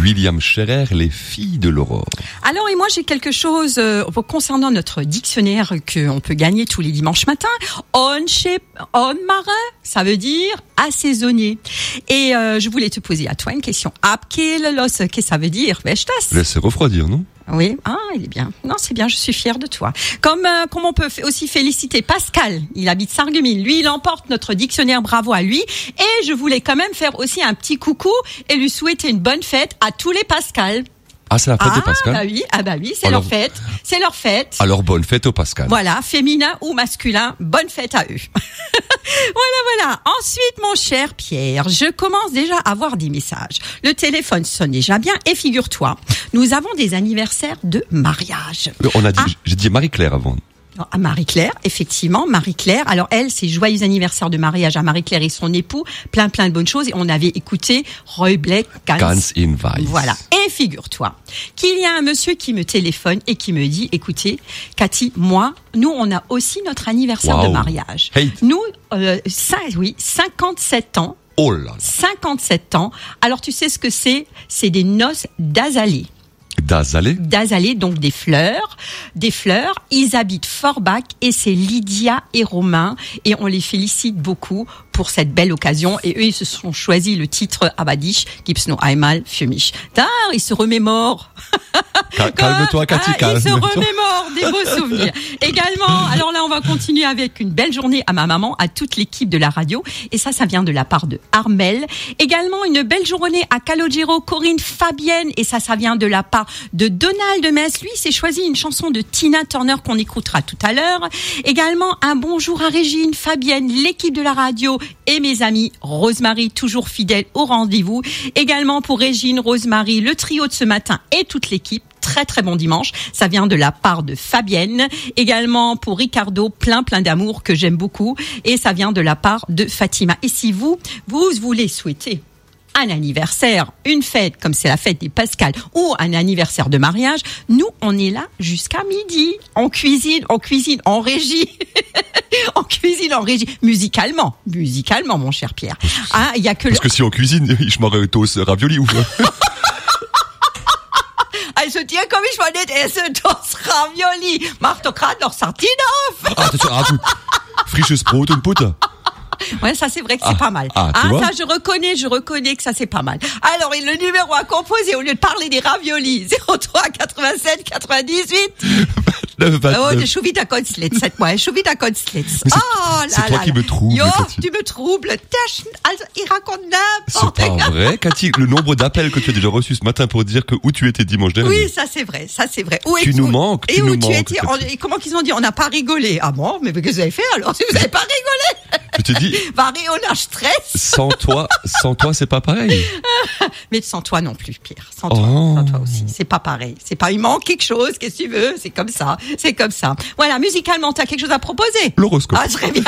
William Scherer, les filles de l'aurore. Alors, et moi, j'ai quelque chose concernant notre dictionnaire qu'on peut gagner tous les dimanches matins. On marin, ça veut dire assaisonnier. Et je voulais te poser à toi une question. Abkelos, qu'est-ce que ça veut dire? Laisse refroidir, non? Oui, il est bien. Non, c'est bien, je suis fière de toi. Comme on peut aussi féliciter Pascal, il habite Sarreguemines. Lui, il emporte notre dictionnaire, bravo à lui. Et je voulais quand même faire aussi un petit coucou et lui souhaiter une bonne fête à tous les Pascal. Ah, c'est la fête de Pascal? Bah oui, c'est leur fête. C'est leur fête. Alors, bonne fête au Pascal. Voilà, féminin ou masculin, bonne fête à eux. Voilà. Ensuite, mon cher Pierre, je commence déjà à avoir des messages. Le téléphone sonne déjà bien et figure-toi, nous avons des anniversaires de mariage. J'ai dit Marie-Claire avant. À Marie-Claire, effectivement, Marie-Claire. Alors elle, c'est joyeux anniversaire de mariage à Marie-Claire et son époux, plein de bonnes choses. Et on avait écouté Roy Black, Ganz in Weiß. Voilà. Et figure-toi qu'il y a un monsieur qui me téléphone et qui me dit, écoutez, Cathy, nous, on a aussi notre anniversaire de mariage. Hey. Nous, 57 ans. Oh là là. 57 ans. Alors tu sais ce que c'est? C'est des noces d'azalée. D'azalée, donc des fleurs. Ils habitent Forbach et c'est Lydia et Romain et on les félicite beaucoup pour cette belle occasion et eux ils se sont choisis le titre Abadisch gibt's noch einmal für mich. Ils se remémorent. Calme-toi, Cathy, calme-toi. Ils se remémorent des beaux souvenirs. Également, alors là on va continuer avec une belle journée à ma maman, à toute l'équipe de la radio et ça vient de la part de Armel. Également une belle journée à Calogero, Corinne, Fabienne et ça vient de la part de Donald de Metz. Lui, s'est choisi une chanson de Tina Turner qu'on écoutera tout à l'heure. Également, un bonjour à Régine, Fabienne, l'équipe de la radio et mes amis, Rosemary, toujours fidèle au rendez-vous. Également pour Régine, Rosemary, le trio de ce matin et toute l'équipe. Très très bon dimanche. Ça vient de la part de Fabienne. Également pour Ricardo, plein d'amour que j'aime beaucoup. Et ça vient de la part de Fatima. Et si vous voulez souhaiter un anniversaire, une fête comme c'est la fête des Pascal ou un anniversaire de mariage, nous on est là jusqu'à midi. On cuisine en régie. On cuisine en régie, musicalement mon cher Pierre. Il y a que parce que si on cuisine, je m'aurais toast ravioli ou Also dir komm ich mal nicht essen, das Ravioli. Mach doch grad noch Sardinen auf. Gut. Frisches Brot und Butter. Ouais, ça c'est vrai que c'est pas mal. Ça je reconnais que ça c'est pas mal. Alors, le numéro à composer au lieu de parler des raviolis, 03 87 98. Oh, schon wieder ganz letzt, moi, schon wieder ganz letzt. C'est toi qui me troubles. Jo, tu me troubles. Also, il raconte n'importe quoi. C'est pas vrai, Cathy, le nombre d'appels que tu as déjà reçus ce matin pour dire où tu étais dimanche dernier. Oui, ça c'est vrai. Tu nous manques. Et où tu étais, comment qu'ils ont dit, on n'a pas rigolé. Ah bon, mais qu'est-ce que vous avez fait alors si vous n'avez pas rigolé? Je te dis. Variolage stress. Sans toi, c'est pas pareil. Mais sans toi non plus, Pierre. Sans toi aussi. C'est pas pareil. Il manque quelque chose, qu'est-ce que tu veux? C'est comme ça. Voilà, musicalement, t'as quelque chose à proposer? L'horoscope. Très bien.